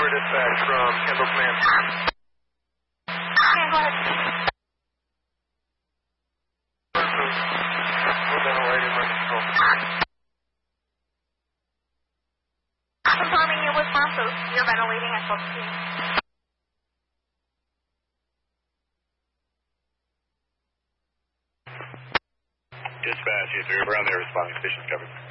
dispatch from Kendall Command. Okay, go ahead. We're ventilating my control. Confirming you're with Francis. You're ventilating at 12:15. Dispatch, if you're around there, responding, station's covered.